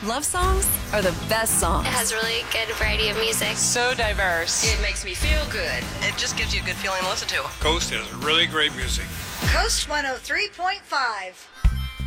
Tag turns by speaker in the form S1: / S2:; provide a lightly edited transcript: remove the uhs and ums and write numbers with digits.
S1: love songs are the best songs.
S2: It has a really good variety of music.
S3: So diverse.
S4: It makes me feel good. It just gives you a good feeling to listen to.
S5: Coast has really great music.
S6: Coast 103.5.